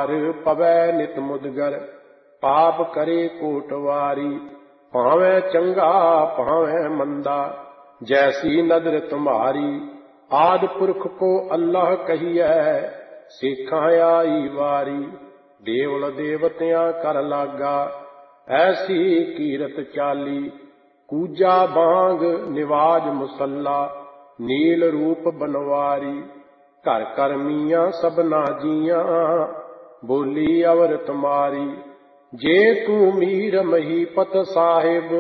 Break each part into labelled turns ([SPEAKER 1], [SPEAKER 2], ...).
[SPEAKER 1] हर पवै नित मुदगर, पाप करे कोटवारी। भावें चंगा भावें मंदा, जैसी नदर तुम्हारी। आद पुरख को अल्लाह कहिए, सिखां आई वारी। देवल देवतियां कर लागा, ऐसी कीरत चाली। कूजा बांग निवाज मुसल्ला, नील रूप बनवारी। घर कर मियाँ सबना जियां, बोली अवर तुम्हारी। जे तू मीर महीपत साहिब,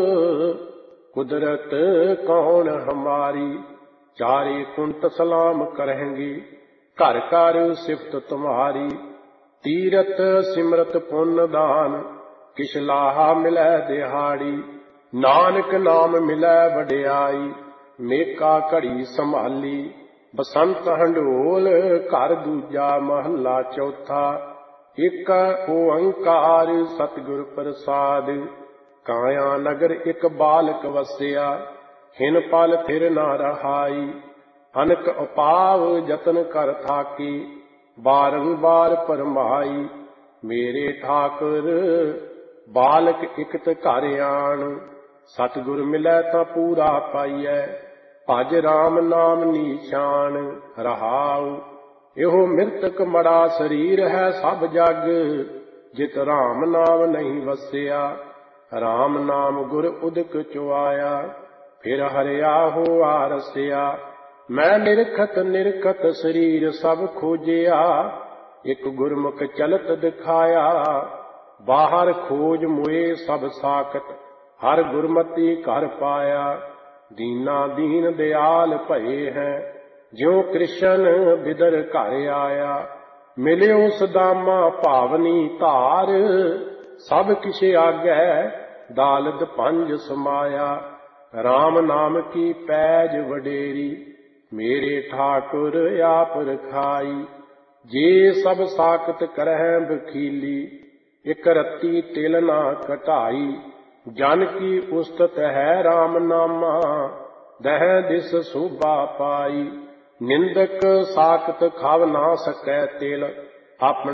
[SPEAKER 1] कुदरत कौन हमारी। चारे कुंट सलाम करेंगी, घर कर सिफत तुम्हारी। तीरथ सिमरत पुण्य दान, किश लाहा मिलै दिहाड़ी। नानक नाम मिलै वड्याई, मेका घड़ी संभाली। बसंत हंडोल घर दूजा, महला चौथा। एक ओंकार सतगुर प्रसाद, काया नगर एक बालक वसिया। हिन पल थिर न रहाई, अनक अपाव जतन कर थाकी। बारंबार परमाई, मेरे ठाकुर बालक इकत घर आन। सतगुर मिलै तां पूरा पाइयै, भज राम नाम नीशान। रहाउ एहो मृतक मड़ा शरीर है सब जग, जित राम नाम नहीं वसिया। राम नाम गुर उदक चुआया, फिर हरिया होआ रसिया। मैं निरखत निरखत शरीर सब खोजिया, एक गुरमुख चलत दिखाया। बाहर खोज मोए सब साकत, हर गुरमति घर पाया। दीना दीन दयाल भये हैं, ज्यों कृष्ण बिदर घर आया। मिलियो सदामा भावनी धार, सब किश आगै दालद पंज समाया। राम नाम की पैज वडेरी, मेरे ठाकुर आप रखाई। जे सब साकत करਹਿ बखीली, एक रत्ती तिल ना घटाई। जन की उस्तत है राम नामा, दह दिस शोभा पाई। निंदक साकत खाव ना सकै तिल, अपना